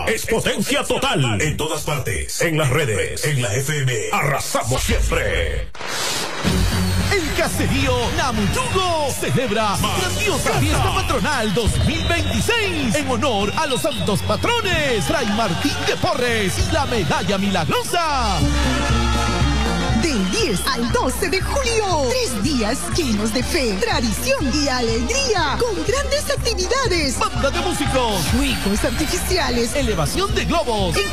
es potencia total. En todas partes. En las redes. En la FM. Arrasamos siempre. El caserío Namuyugo celebra grandiosa fiesta patronal 2026 en honor a los santos patrones Fray Martín de Porres y la Medalla Milagrosa. Del 10 al 12 de julio, 3 días llenos de fe, tradición y alegría, con grandes actividades, Banda de músicos, fuegos artificiales, elevación de globos,